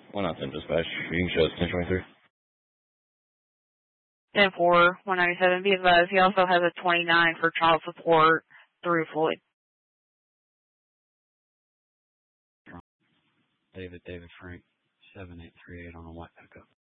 Why not then, dispatch? You can show us 1023. 10-4, 197. Be advised, he also has a 29 for child support through Floyd. David Frank, 7838 on a white pickup.